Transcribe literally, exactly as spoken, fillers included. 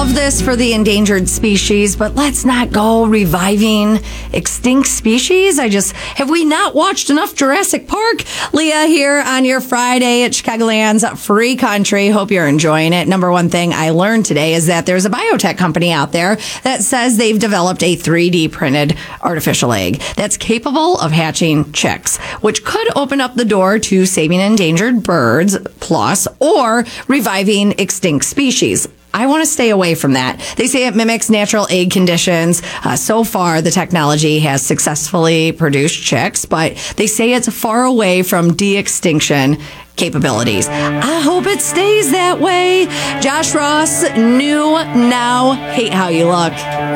love this for the endangered species, but let's not go reviving extinct species. I just, have we not watched enough Jurassic Park? Leah here on your Friday at Chicagoland's Free Country. Hope you're enjoying it. Number one thing I learned today is that there's a biotech company out there that says they've developed a three D printed artificial egg that's capable of hatching chicks, which could open up the door to saving endangered birds, plus, or reviving extinct species. I want to stay away from that. They say it mimics natural egg conditions. Uh, so far, the technology has successfully produced chicks, but they say it's far away from de-extinction capabilities. I hope it stays that way. Josh Ross, New Now, Hate How You Look.